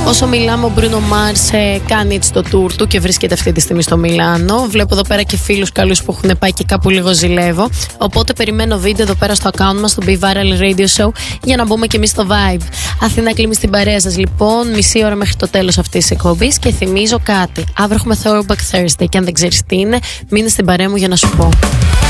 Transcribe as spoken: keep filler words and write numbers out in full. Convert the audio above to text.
Όσο μιλάμε, ο Μπρούνο Μάρς ε, κάνει έτσι το tour του και βρίσκεται αυτή τη στιγμή στο Μιλάνο. Βλέπω εδώ πέρα και φίλους καλούς που έχουν πάει και κάπου λίγο ζηλεύω. Οπότε περιμένω βίντεο εδώ πέρα στο account μας, στο Be Viral Radio Show, για να μπούμε και εμείς στο vibe. Αθήνα Κλίμη στην παρέα σας λοιπόν, μισή ώρα μέχρι το τέλος αυτής της εκπομπής. Και θυμίζω κάτι, αύριο έχουμε Throwback Thursday και αν δεν ξέρεις τι είναι, μείνε στην παρέα μου για να σου πω.